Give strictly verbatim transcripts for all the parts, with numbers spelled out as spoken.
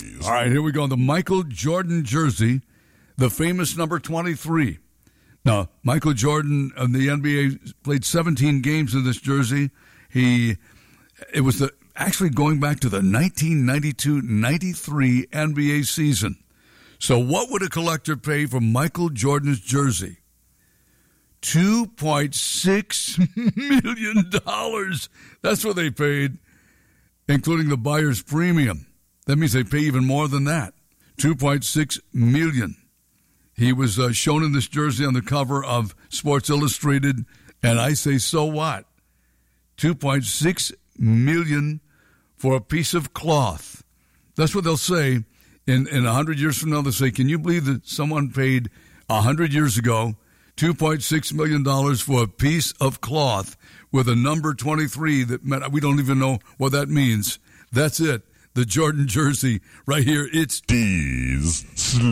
All right, here we go. The Michael Jordan jersey, the famous number twenty-three. Now, Michael Jordan of the N B A played seventeen games in this jersey. He, it was the actually going back to the nineteen ninety-two ninety-three N B A season. So what would a collector pay for Michael Jordan's jersey? two point six million dollars. That's what they paid, including the buyer's premium. That means they pay even more than that. two point six million dollars. He was uh, shown in this jersey on the cover of Sports Illustrated, and I say, so what? two point six million dollars for a piece of cloth. That's what they'll say in, in one hundred years from now. They'll say, can you believe that someone paid one hundred years ago two point six million dollars for a piece of cloth with a number twenty-three that meant, we don't even know what that means. That's it. The Jordan jersey right here. It's D's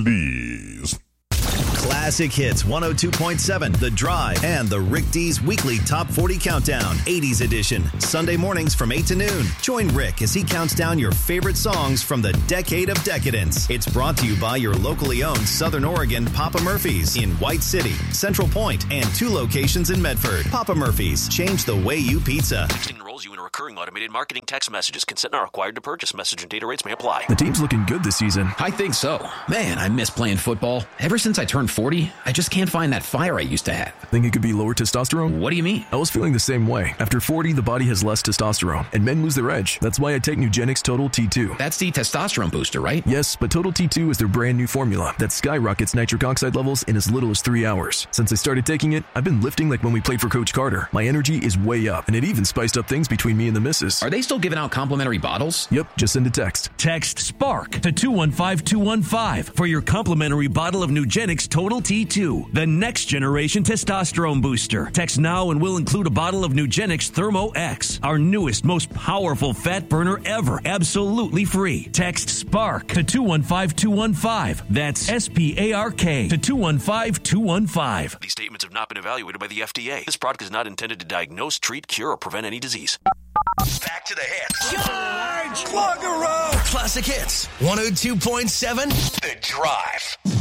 Sleaze. Classic Hits one oh two point seven, The Drive, and the Rick D's Weekly Top forty Countdown, eighties edition. Sunday mornings from eight to noon. Join Rick as he counts down your favorite songs from the decade of decadence. It's brought to you by your locally owned Southern Oregon Papa Murphy's in White City, Central Point, and two locations in Medford. Papa Murphy's, change the way you pizza. Texting enrolls you in a recurring automated marketing text messages. Consent not required to purchase. Message and data rates may apply. The team's looking good this season. I think so. Man, I miss playing football. Ever since I turned forty, I just can't find that fire I used to have. Think it could be lower testosterone? What do you mean? I was feeling the same way. After forty, the body has less testosterone, and men lose their edge. That's why I take Nugenix Total T two. That's the testosterone booster, right? Yes, but Total T two is their brand new formula that skyrockets nitric oxide levels in as little as three hours. Since I started taking it, I've been lifting like when we played for Coach Carter. My energy is way up, and it even spiced up things between me and the missus. Are they still giving out complimentary bottles? Yep, just send a text. Text SPARK to two one five two one five for your complimentary bottle of Nugenix Total T two, the next generation testosterone booster. Text now and we'll include a bottle of Nugenix Thermo X, our newest, most powerful fat burner ever, absolutely free. Text SPARK to two one five two one five. That's S P A R K to two one five two one five. These statements have not been evaluated by the F D A. This product is not intended to diagnose, treat, cure, or prevent any disease. Back to the hits. Charge! Plug her up! Classic Hits one oh two point seven, The Drive.